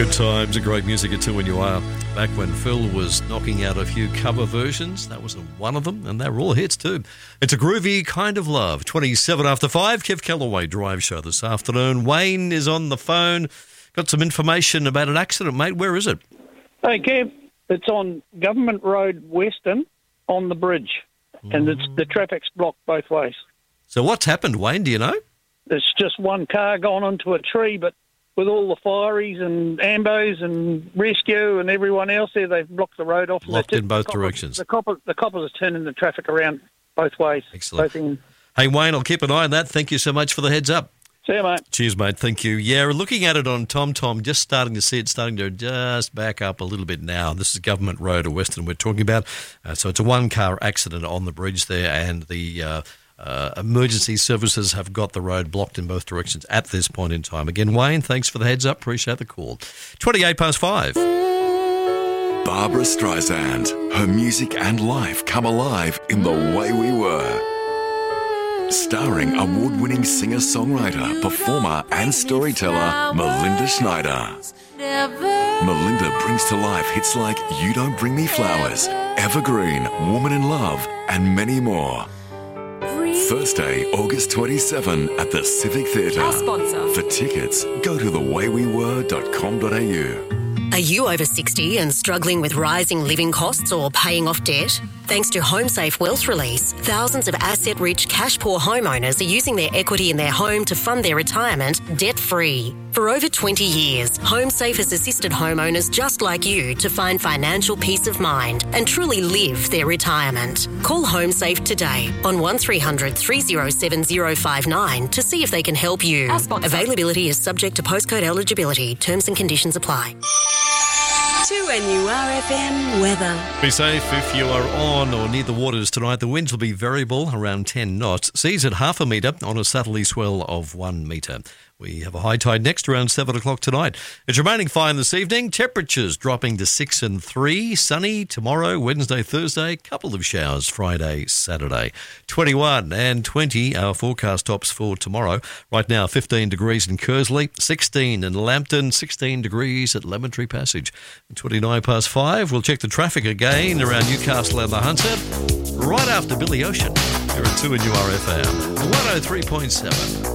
Good times and great music at 2 when you are. Back when Phil was knocking out a few cover versions, that was one of them, and they were all hits too. It's a groovy kind of love. 27 after 5, Kev Callaway Drive Show this afternoon. Wayne is on the phone. Got some information about an accident, mate. Where is it? Hey, Kev. It's on Government Road, Western, on the bridge, and the traffic's blocked both ways. So what's happened, Wayne? Do you know? It's just one car gone onto a tree, but with all the fireys and ambos and rescue and everyone else there, they've blocked the road off. Blocked in both directions. The coppers are turning the traffic around both ways. Excellent. Hey, Wayne, I'll keep an eye on that. Thank you so much for the heads up. See you, mate. Cheers, mate. Thank you. Yeah, looking at it on TomTom, just starting to see it starting to just back up a little bit now. This is Government Road at Western we're talking about. So it's a one-car accident on the bridge there, and the emergency services have got the road blocked in both directions at this point in time. Again, Wayne, thanks for the heads up. Appreciate the call. 28 past 5. Barbara Streisand. Her music and life come alive in The Way We Were. Starring award-winning singer-songwriter, performer and storyteller Melinda Schneider. Melinda brings to life hits like You Don't Bring Me Flowers, Evergreen, Woman in Love, and many more. Thursday, August 27 at the Civic Theatre. Our sponsor. For tickets, go to thewayWeWere.com.au. Are you over 60 and struggling with rising living costs or paying off debt? Thanks to HomeSafe Wealth Release, thousands of asset-rich, cash-poor homeowners are using their equity in their home to fund their retirement debt-free. For over 20 years, HomeSafe has assisted homeowners just like you to find financial peace of mind and truly live their retirement. Call HomeSafe today on 1300 307 059 to see if they can help you. Availability is subject to postcode eligibility. Terms and conditions apply. 2NURFM weather. Be safe if you are on or near the waters tonight. The winds will be variable, around 10 knots. Seas at half a metre on a southerly swell of 1 metre. We have a high tide next around 7 o'clock tonight. It's remaining fine this evening. Temperatures dropping to 6 and 3. Sunny tomorrow, Wednesday, Thursday. Couple of showers Friday, Saturday. 21 and 20 our forecast tops for tomorrow. Right now 15 degrees in Kersley, 16 in Lambton, 16 degrees at Lemon Tree Passage. 29 past 5. We'll check the traffic again around Newcastle and the Hunter right after Billy Ocean. Here at 2 and URFM 103.7.